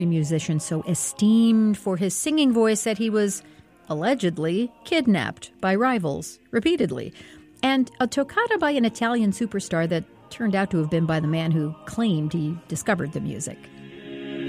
musician so esteemed for his singing voice that he was allegedly kidnapped by rivals repeatedly. And a toccata by an Italian superstar that turned out to have been by the man who claimed he discovered the music.